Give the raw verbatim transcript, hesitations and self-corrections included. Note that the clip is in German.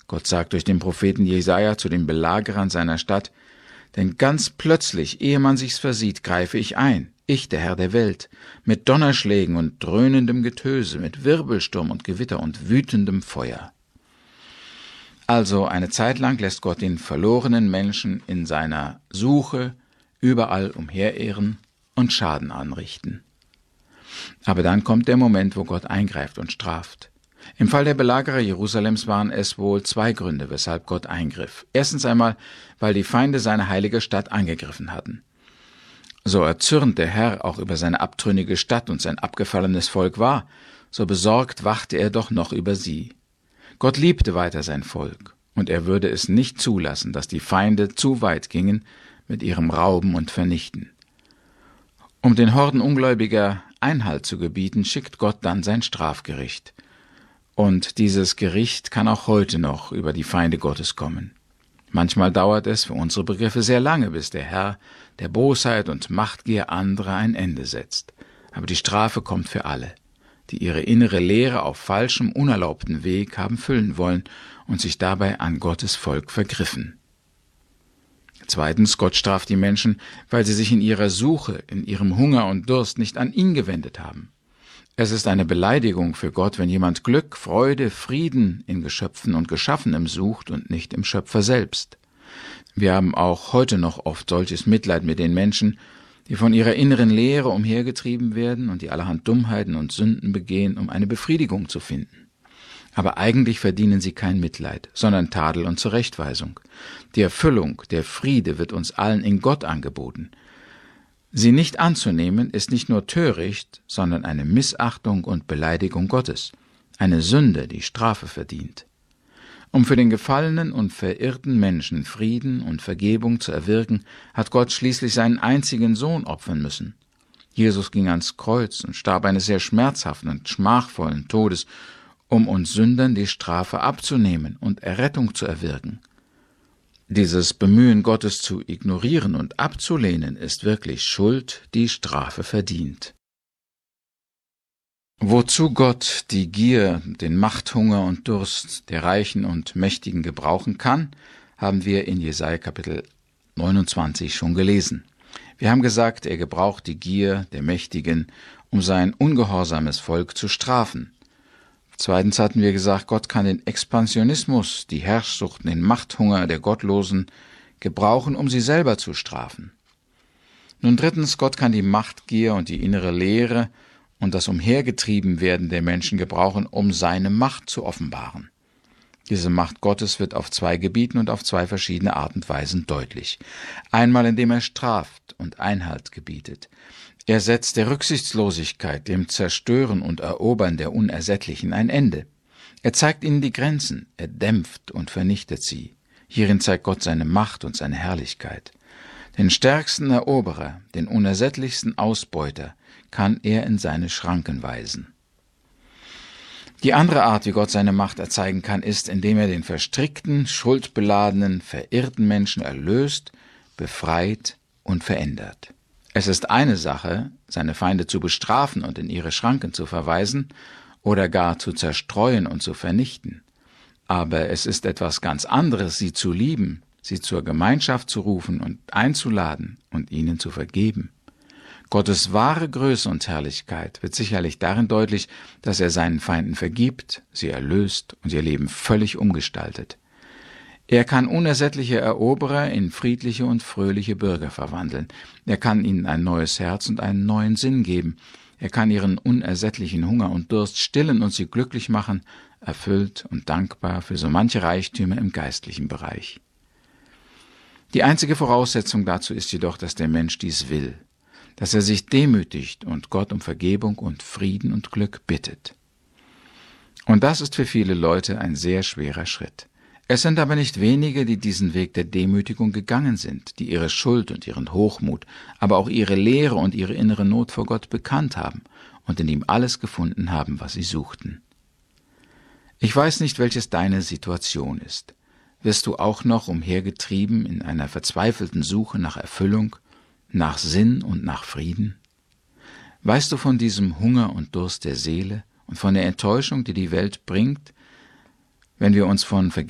Gott sagt durch den Propheten Jesaja zu den Belagerern seiner Stadt: Denn ganz plötzlich, ehe man sich's versieht, greife ich ein, ich, der Herr der Welt, mit Donnerschlägen und dröhnendem Getöse, mit Wirbelsturm und Gewitter und wütendem Feuer. Also eine Zeit lang lässt Gott den verlorenen Menschen in seiner Suche überall umherirren und Schaden anrichten. Aber dann kommt der Moment, wo Gott eingreift und straft. Im Fall der Belagerer Jerusalems waren es wohl zwei Gründe, weshalb Gott eingriff. Erstens einmal, weil die Feinde seine heilige Stadt angegriffen hatten. So erzürnt der Herr auch über seine abtrünnige Stadt und sein abgefallenes Volk war, so besorgt wachte er doch noch über sie. Gott liebte weiter sein Volk, und er würde es nicht zulassen, dass die Feinde zu weit gingen mit ihrem Rauben und Vernichten. Um den Horden Ungläubiger Einhalt zu gebieten, schickt Gott dann sein Strafgericht. Und dieses Gericht kann auch heute noch über die Feinde Gottes kommen. Manchmal dauert es für unsere Begriffe sehr lange, bis der Herr der Bosheit und Machtgier anderer ein Ende setzt. Aber die Strafe kommt für alle, die ihre innere Lehre auf falschem, unerlaubten Weg haben füllen wollen und sich dabei an Gottes Volk vergriffen. Zweitens, Gott straft die Menschen, weil sie sich in ihrer Suche, in ihrem Hunger und Durst nicht an ihn gewendet haben. Es ist eine Beleidigung für Gott, wenn jemand Glück, Freude, Frieden in Geschöpfen und Geschaffenem sucht und nicht im Schöpfer selbst. Wir haben auch heute noch oft solches Mitleid mit den Menschen, die von ihrer inneren Lehre umhergetrieben werden und die allerhand Dummheiten und Sünden begehen, um eine Befriedigung zu finden. Aber eigentlich verdienen sie kein Mitleid, sondern Tadel und Zurechtweisung. Die Erfüllung, der Friede wird uns allen in Gott angeboten. Sie nicht anzunehmen, ist nicht nur töricht, sondern eine Missachtung und Beleidigung Gottes, eine Sünde, die Strafe verdient. Um für den gefallenen und verirrten Menschen Frieden und Vergebung zu erwirken, hat Gott schließlich seinen einzigen Sohn opfern müssen. Jesus ging ans Kreuz und starb eines sehr schmerzhaften und schmachvollen Todes, um uns Sündern die Strafe abzunehmen und Errettung zu erwirken. Dieses Bemühen Gottes zu ignorieren und abzulehnen ist wirklich Schuld, die Strafe verdient. Wozu Gott die Gier, den Machthunger und Durst der Reichen und Mächtigen gebrauchen kann, haben wir in Jesaja Kapitel neunundzwanzig schon gelesen. Wir haben gesagt, er gebraucht die Gier der Mächtigen, um sein ungehorsames Volk zu strafen. Zweitens hatten wir gesagt, Gott kann den Expansionismus, die Herrschsucht, den Machthunger der Gottlosen gebrauchen, um sie selber zu strafen. Nun drittens, Gott kann die Machtgier und die innere Leere und das Umhergetriebenwerden der Menschen gebrauchen, um seine Macht zu offenbaren. Diese Macht Gottes wird auf zwei Gebieten und auf zwei verschiedene Art und Weisen deutlich. Einmal, indem er straft und Einhalt gebietet. Er setzt der Rücksichtslosigkeit, dem Zerstören und Erobern der Unersättlichen ein Ende. Er zeigt ihnen die Grenzen, er dämpft und vernichtet sie. Hierin zeigt Gott seine Macht und seine Herrlichkeit. Den stärksten Eroberer, den unersättlichsten Ausbeuter, kann er in seine Schranken weisen. Die andere Art, wie Gott seine Macht erzeigen kann, ist, indem er den verstrickten, schuldbeladenen, verirrten Menschen erlöst, befreit und verändert. Es ist eine Sache, seine Feinde zu bestrafen und in ihre Schranken zu verweisen oder gar zu zerstreuen und zu vernichten. Aber es ist etwas ganz anderes, sie zu lieben, sie zur Gemeinschaft zu rufen und einzuladen und ihnen zu vergeben. Gottes wahre Größe und Herrlichkeit wird sicherlich darin deutlich, dass er seinen Feinden vergibt, sie erlöst und ihr Leben völlig umgestaltet. Er kann unersättliche Eroberer in friedliche und fröhliche Bürger verwandeln. Er kann ihnen ein neues Herz und einen neuen Sinn geben. Er kann ihren unersättlichen Hunger und Durst stillen und sie glücklich machen, erfüllt und dankbar für so manche Reichtümer im geistlichen Bereich. Die einzige Voraussetzung dazu ist jedoch, dass der Mensch dies will, dass er sich demütigt und Gott um Vergebung und Frieden und Glück bittet. Und das ist für viele Leute ein sehr schwerer Schritt. Es sind aber nicht wenige, die diesen Weg der Demütigung gegangen sind, die ihre Schuld und ihren Hochmut, aber auch ihre Leere und ihre innere Not vor Gott bekannt haben und in ihm alles gefunden haben, was sie suchten. Ich weiß nicht, welches deine Situation ist. Wirst du auch noch umhergetrieben in einer verzweifelten Suche nach Erfüllung, nach Sinn und nach Frieden? Weißt du von diesem Hunger und Durst der Seele und von der Enttäuschung, die die Welt bringt, wenn wir uns von